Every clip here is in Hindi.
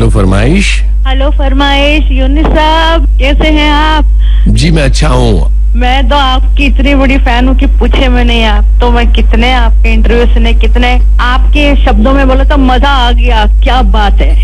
हेलो फरमाइश। हेलो फरमाइश, यूनिस साहब कैसे हैं आप? जी मैं अच्छा हूँ। मैं तो आपकी इतनी बड़ी फैन हूँ कि पूछे में नहीं। आप तो मैं कितने आपके इंटरव्यू सुने, कितने आपके शब्दों में बोलो तो मजा आ गया। क्या बात है।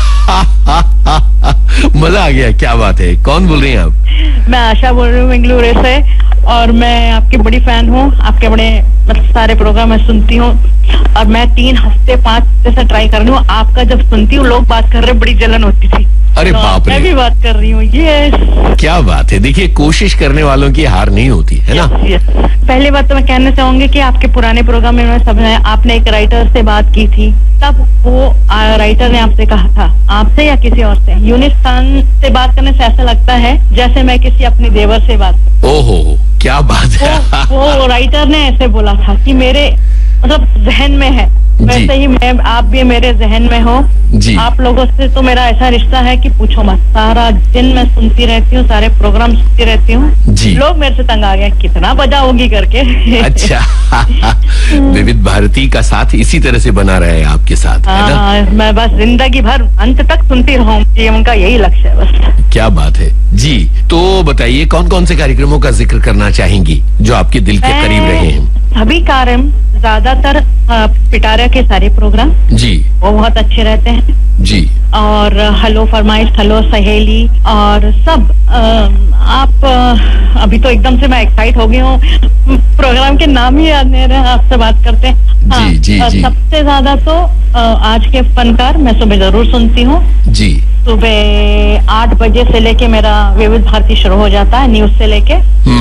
मजा आ गया, क्या बात है। कौन बोल रही हैं आप? मैं आशा बोल रही हूँ बेंगलुरु से, और मैं आपकी बड़ी फैन हूँ। आपके बड़े मतलब सारे प्रोग्राम मैं सुनती हूँ, और मैं 3 हफ्ते 5 हफ्ते से ट्राई कर रही हूँ। आपका जब सुनती हूँ लोग बात कर रहे, बड़ी जलन होती थी। अरे तो बाप रे, मैं भी बात कर रही हूँ। यस, क्या बात है। देखिए कोशिश करने वालों की हार नहीं होती है ना। पहली बात तो मैं कहना चाहूंगी कि आपके पुराने प्रोग्राम में सब है, आपने एक राइटर से बात की थी, तब वो राइटर ने आपसे कहा था, आपसे या किसी और से, यूनिस खान से बात करने से ऐसा लगता है जैसे मैं किसी अपनी देवर से बात। ओहो, क्या बात है। वो राइटर ने ऐसे बोला था कि मेरे मतलब जहन में है, वैसे ही मैं, आप भी मेरे जहन में हो जी। आप लोगों से तो मेरा ऐसा रिश्ता है कि पूछो मत। सारा दिन मैं सुनती रहती हूँ, सारे प्रोग्राम सुनती रहती हूँ। लोग मेरे से तंग आ गए, कितना बजाओगी करके। अच्छा। विविध भारती का साथ इसी तरह से बना रहे आपके साथ, है ना? मैं बस जिंदगी भर अंत तक सुनती रहूं, ये उनका यही लक्ष्य है बस। क्या बात है जी। तो बताइए कौन कौन से कार्यक्रमों का जिक्र करना चाहेंगी जो आपके दिल के करीब रहे हैं? सभी कार्यक्रम, ज्यादातर पिटारा के सारे प्रोग्राम जी, वो बहुत अच्छे रहते हैं जी। और हेलो फरमाइश, हेलो सहेली, और सब आप अभी तो एकदम से मैं एक्साइट हो गई हूँ, प्रोग्राम के नाम ही याद नहीं रहे, आपसे बात करते हैं। हाँ, जी। सबसे ज्यादा तो आज के फनकार मैं सुबह जरूर सुनती हूँ। जी। सुबह 8 बजे से लेके मेरा विविध भारती शुरू हो जाता है, न्यूज से लेके,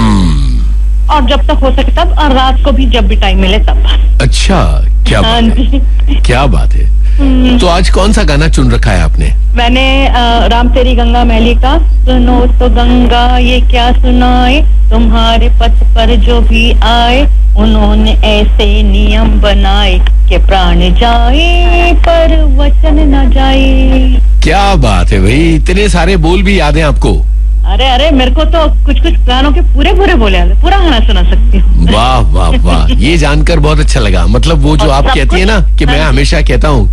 और जब तक हो सके तब, और रात को भी जब भी टाइम मिले तब। अच्छा, क्या बात है, क्या बात है। तो आज कौन सा गाना चुन रखा है आपने? मैंने राम तेरी गंगा मैली का, सुनो तो गंगा ये क्या सुनाए, तुम्हारे पथ पर जो भी आए, उन्होंने ऐसे नियम बनाए कि प्राण जाए पर वचन न जाए। क्या बात है भाई, इतने सारे बोल भी याद हैं आपको? अरे मेरे को तो कुछ गानों के पूरे बोले आते, पूरा गाना सुना सकती हूँ। वाह वाह वाह, ये जानकर बहुत अच्छा लगा। मतलब वो जो आप कहती है ना कि मैं हमेशा कहता हूँ